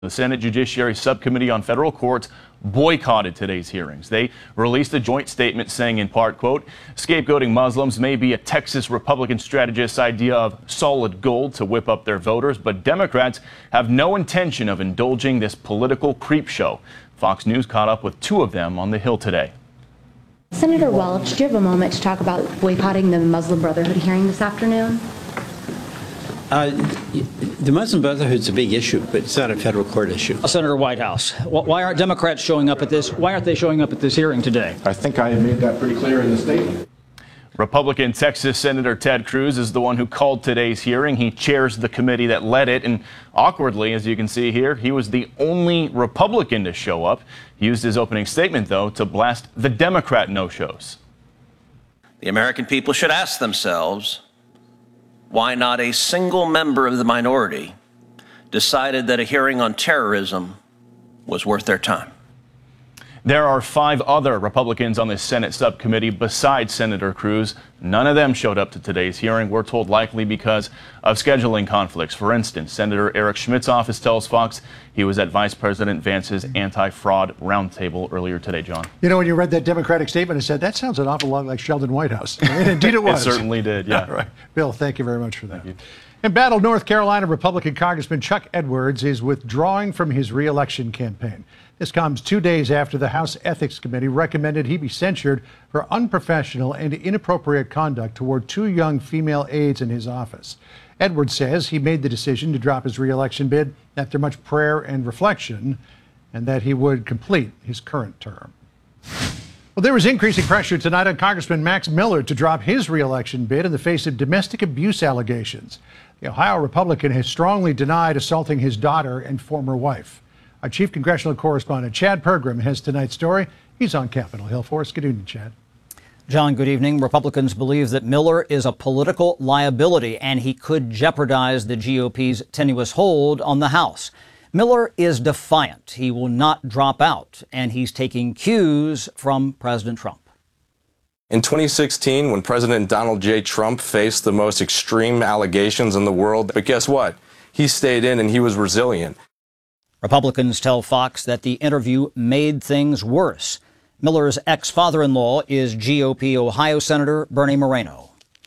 The Senate Judiciary Subcommittee on Federal Courts boycotted today's hearings. They released a joint statement saying, in part, quote, scapegoating Muslims may be a Texas Republican strategist's idea of solid gold to whip up their voters, but Democrats have no intention of indulging this political creep show. Fox News caught up with two of them on the Hill today. Senator Welch, do you have a moment to talk about boycotting the Muslim Brotherhood hearing this afternoon? The Muslim Brotherhood's a big issue, but it's not a federal court issue. Senator Whitehouse, why aren't Democrats showing up at this? Why aren't they showing up at this hearing today? I think I made that pretty clear in the statement. Republican Texas Senator Ted Cruz is the one who called today's hearing. He chairs the committee that led it, and awkwardly, as you can see here, he was the only Republican to show up. He used his opening statement, though, to blast the Democrat no-shows. The American people should ask themselves why not a single member of the minority decided that a hearing on terrorism was worth their time. There are 5 other Republicans on the Senate subcommittee besides Senator Cruz. None of them showed up to today's hearing. We're told likely because of scheduling conflicts. For instance, Senator Eric Schmidt's office tells Fox he was at Vice President Vance's anti-fraud roundtable earlier today, John. You know, when you read that Democratic statement, I said, that sounds an awful lot like Sheldon Whitehouse. And indeed it was. It certainly did, yeah. Right. Bill, thank you very much for that. In battle, North Carolina Republican Congressman Chuck Edwards is withdrawing from his re-election campaign. This comes 2 days after the House Ethics Committee recommended he be censured for unprofessional and inappropriate conduct toward 2 young female aides in his office. Edwards says he made the decision to drop his re-election bid after much prayer and reflection, and that he would complete his current term. Well, there was increasing pressure tonight on Congressman Max Miller to drop his re-election bid in the face of domestic abuse allegations. The Ohio Republican has strongly denied assaulting his daughter and former wife. Our chief congressional correspondent, Chad Pergram, has tonight's story. He's on Capitol Hill for us. Good evening, Chad. John, good evening. Republicans believe that Miller is a political liability and he could jeopardize the GOP's tenuous hold on the House. Miller is defiant. He will not drop out, and he's taking cues from President Trump. In 2016, when President Donald J. Trump faced the most extreme allegations in the world, but guess what? He stayed in and he was resilient. Republicans tell Fox that the interview made things worse. Miller's ex-father-in-law is GOP Ohio Senator Bernie Moreno.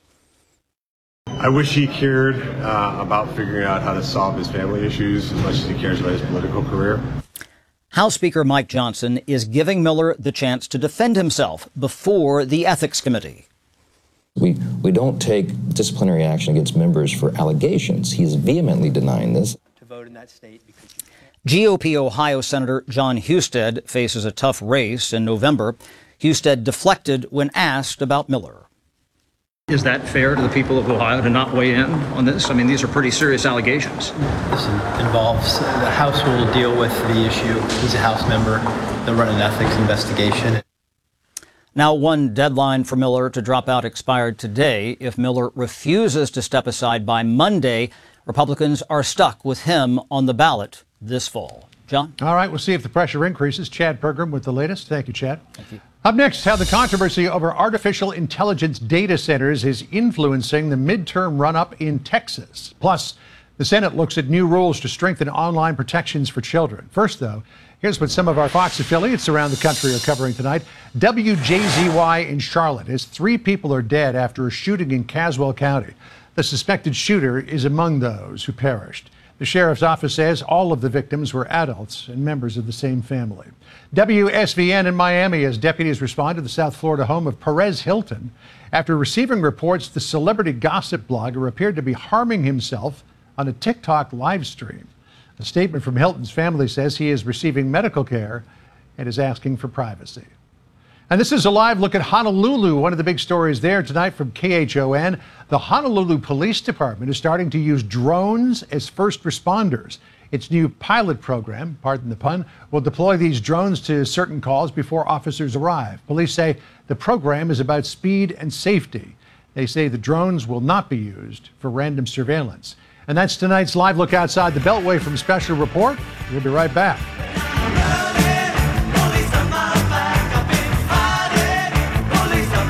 I wish he cared about figuring out how to solve his family issues as much as he cares about his political career. House Speaker Mike Johnson is giving Miller the chance to defend himself before the Ethics Committee. We don't take disciplinary action against members for allegations. He is vehemently denying this. To vote in that state because GOP Ohio Senator Jon Husted faces a tough race in November. Husted deflected when asked about Miller. Is that fair to the people of Ohio to not weigh in on this? I mean, these are pretty serious allegations. this involves the House will deal with the issue. He's a House member. They'll run an ethics investigation. Now, one deadline for Miller to drop out expired today. If Miller refuses to step aside by Monday, Republicans are stuck with him on the ballot this fall. John? All right, we'll see if the pressure increases. Chad Pergram with the latest. Thank you, Chad. Thank you. Up next, how the controversy over artificial intelligence data centers is influencing the midterm run-up in Texas. Plus, the Senate looks at new rules to strengthen online protections for children. First, though, here's what some of our Fox affiliates around the country are covering tonight. WJZY in Charlotte as 3 people are dead after a shooting in Caswell County. The suspected shooter is among those who perished. The sheriff's office says all of the victims were adults and members of the same family. WSVN in Miami as deputies respond to the South Florida home of Perez Hilton after receiving reports the celebrity gossip blogger appeared to be harming himself on a TikTok live stream. A statement from Hilton's family says he is receiving medical care and is asking for privacy. And this is a live look at Honolulu. One of the big stories there tonight from KHON. The Honolulu Police Department is starting to use drones as first responders. Its new pilot program, pardon the pun, will deploy these drones to certain calls before officers arrive. Police say the program is about speed and safety. They say the drones will not be used for random surveillance. And that's tonight's live look outside the Beltway from Special Report. We'll be right back.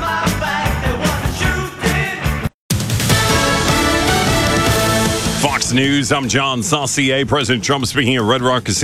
Fox News. I'm John Saucier. President Trump speaking at Red Rock Casino.